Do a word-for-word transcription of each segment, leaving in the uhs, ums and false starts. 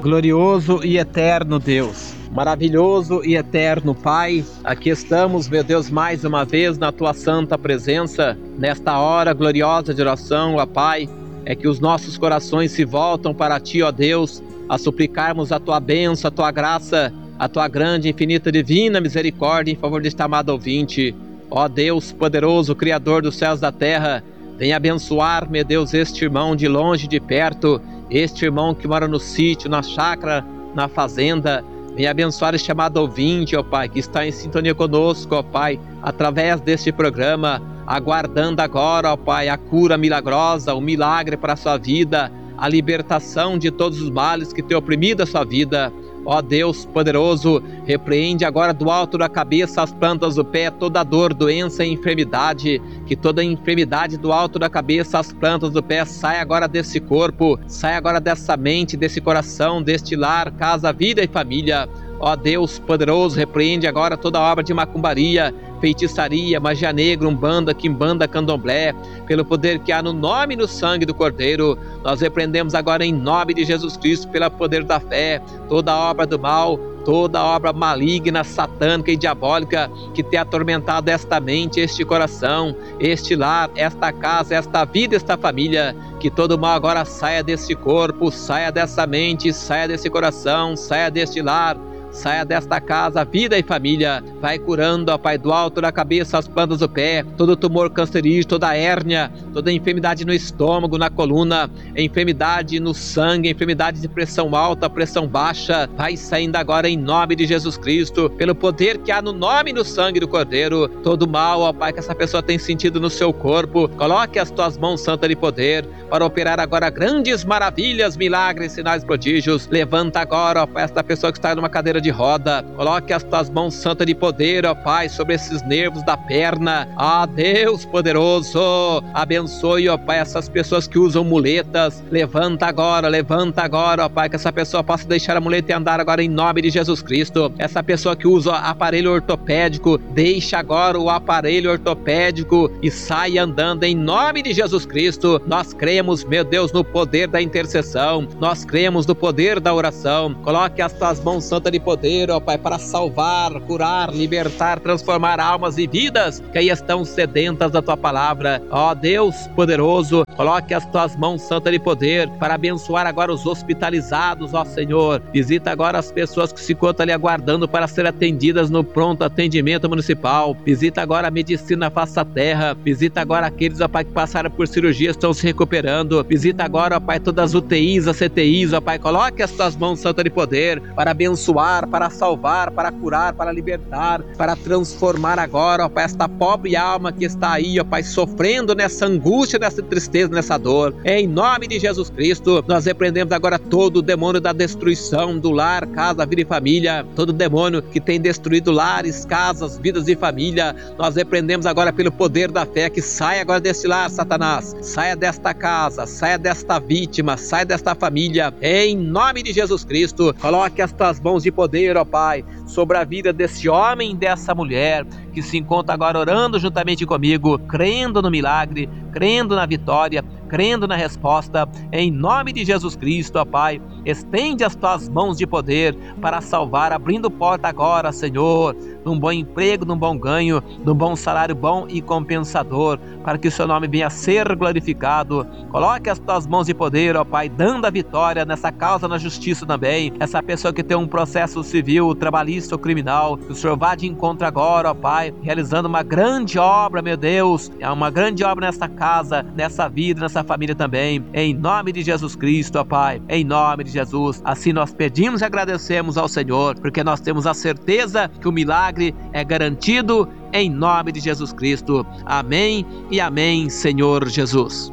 Glorioso e eterno Deus, maravilhoso e eterno Pai, aqui estamos, meu Deus, mais uma vez na Tua santa presença, nesta hora gloriosa de oração, ó Pai, é que os nossos corações se voltam para Ti, ó Deus, a suplicarmos a Tua bênção, a Tua graça, a Tua grande, infinita, divina misericórdia em favor deste amado ouvinte. Ó Deus poderoso, Criador dos céus e da terra, venha abençoar, meu Deus, este irmão de longe e de perto, este irmão que mora no sítio, na chácara, na fazenda. Venha abençoar este amado ouvinte, ó Pai, que está em sintonia conosco, ó Pai, através deste programa, aguardando agora, ó Pai, a cura milagrosa, o milagre para a sua vida, a libertação de todos os males que têm oprimido a sua vida. Ó Deus poderoso, repreende agora do alto da cabeça às plantas do pé toda dor, doença e enfermidade, que toda enfermidade do alto da cabeça às plantas do pé saia agora desse corpo, saia agora dessa mente, desse coração, deste lar, casa, vida e família. Ó Deus poderoso, repreende agora toda obra de macumbaria, feitiçaria, magia negra, umbanda, quimbanda, candomblé, pelo poder que há no nome e no sangue do Cordeiro. Nós repreendemos agora em nome de Jesus Cristo, pelo poder da fé, toda obra do mal, toda obra maligna, satânica e diabólica que tem atormentado esta mente, este coração, este lar, esta casa, esta vida, esta família. Que todo mal agora saia desse corpo, saia dessa mente, saia desse coração, saia deste lar, saia desta casa, vida e família. Vai curando, ó Pai, do alto da cabeça às plantas do pé, todo tumor cancerígeno, toda hérnia, toda enfermidade no estômago, na coluna, enfermidade no sangue, enfermidade de pressão alta, pressão baixa. Vai saindo agora em nome de Jesus Cristo, pelo poder que há no nome e no sangue do Cordeiro. Todo mal, ó Pai, que essa pessoa tem sentido no seu corpo, coloque as tuas mãos santas de poder para operar agora grandes maravilhas, milagres, sinais, prodígios. Levanta agora, ó Pai, esta pessoa que está numa cadeira de roda, coloque as tuas mãos santas de poder, ó Pai, sobre esses nervos da perna. Ah, Deus poderoso, abençoe, ó Pai, essas pessoas que usam muletas. Levanta agora, levanta agora, ó Pai, que essa pessoa possa deixar a muleta e andar agora em nome de Jesus Cristo. Essa pessoa que usa aparelho ortopédico, deixa agora o aparelho ortopédico e sai andando em nome de Jesus Cristo. Nós cremos, meu Deus, no poder da intercessão, nós cremos no poder da oração. Coloque as tuas mãos santas de poder, ó Pai, para salvar, curar, libertar, transformar almas e vidas que aí estão sedentas da Tua palavra. Ó Deus poderoso, coloque as Tuas mãos santas de poder para abençoar agora os hospitalizados, ó Senhor. Visita agora as pessoas que se encontram ali aguardando para ser atendidas no pronto atendimento municipal. Visita agora a medicina face à terra. Visita agora aqueles, ó Pai, que passaram por cirurgia, estão se recuperando. Visita agora, ó Pai, todas as U T Is, as C T Is, ó Pai, coloque as Tuas mãos santas de poder para abençoar, para salvar, para curar, para libertar, para transformar agora, ó Pai, esta pobre alma que está aí, ó Pai, sofrendo nessa angústia, nessa tristeza, nessa dor. Em nome de Jesus Cristo, nós repreendemos agora todo o demônio da destruição do lar, casa, vida e família, todo demônio que tem destruído lares, casas, vidas e família. Nós repreendemos agora pelo poder da fé, que saia agora desse lar, Satanás, saia desta casa, saia desta vítima, saia desta família. Em nome de Jesus Cristo, coloque as tuas mãos de poder, ó Pai, sobre a vida desse homem e dessa mulher que se encontra agora orando juntamente comigo, crendo no milagre, crendo na vitória, crendo na resposta. Em nome de Jesus Cristo, ó Pai, estende as tuas mãos de poder para salvar, abrindo porta agora, Senhor, num bom emprego, num bom ganho, num bom salário bom e compensador, para que o seu nome venha a ser glorificado. Coloque as tuas mãos de poder, ó Pai, dando a vitória nessa causa na justiça também. Essa pessoa que tem um processo civil, trabalhista ou criminal, que o Senhor vá de encontro agora, ó Pai, realizando uma grande obra, meu Deus, é uma grande obra nessa casa, nessa vida, nessa família também. Em nome de Jesus Cristo, ó Pai, em nome de Jesus. Assim nós pedimos e agradecemos ao Senhor, porque nós temos a certeza que o milagre é garantido em nome de Jesus Cristo. Amém e amém, Senhor Jesus.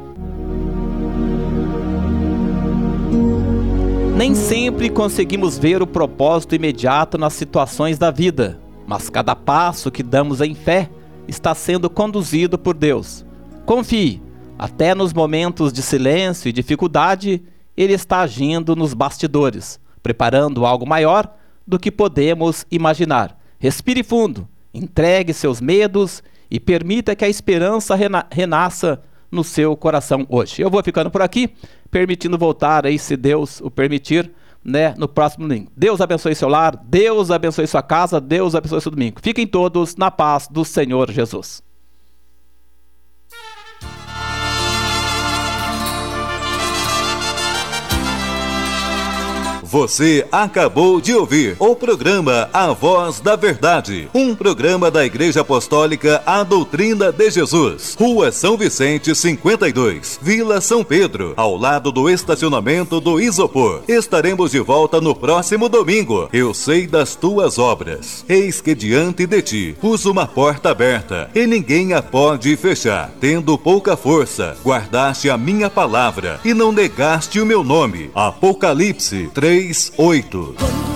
Nem sempre conseguimos ver o propósito imediato nas situações da vida, mas cada passo que damos em fé está sendo conduzido por Deus. Confie, até nos momentos de silêncio e dificuldade, Ele está agindo nos bastidores, preparando algo maior do que podemos imaginar. Respire fundo, entregue seus medos e permita que a esperança rena- renasça no seu coração hoje. Eu vou ficando por aqui, permitindo voltar aí, se Deus o permitir, né, no próximo domingo. Deus abençoe seu lar, Deus abençoe sua casa, Deus abençoe seu domingo. Fiquem todos na paz do Senhor Jesus. Você acabou de ouvir o programa A Voz da Verdade, um programa da Igreja Apostólica A Doutrina de Jesus, Rua São Vicente cinquenta e dois, Vila São Pedro, ao lado do estacionamento do Isopor. Estaremos de volta no próximo domingo. Eu sei das tuas obras. Eis que diante de ti pus uma porta aberta, e ninguém a pode fechar. Tendo pouca força, guardaste a minha palavra, e não negaste o meu nome. Apocalipse três, oito.